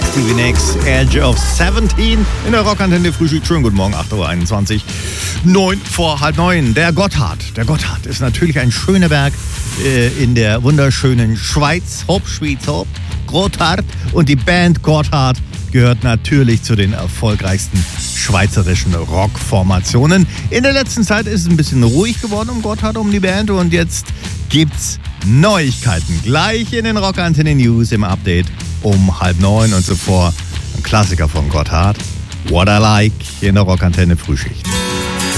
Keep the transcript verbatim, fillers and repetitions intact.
Stevie Nicks, Edge of siebzehn in der Rockantenne Frühstück. Schönen guten Morgen, acht Uhr einundzwanzig, neun vor halb neun. Der Gotthard. Der Gotthard ist natürlich ein schöner Berg äh, in der wunderschönen Schweiz. Hopp, Schweiz, hopp. Gotthard. Und die Band Gotthard gehört natürlich zu den erfolgreichsten schweizerischen Rockformationen. In der letzten Zeit ist es ein bisschen ruhig geworden um Gotthard, um die Band. Und jetzt gibt's Neuigkeiten. Gleich in den Rockantenne News im Update um halb neun und zuvor ein Klassiker von Gotthard. What I Like hier in der Rockantenne Frühschicht.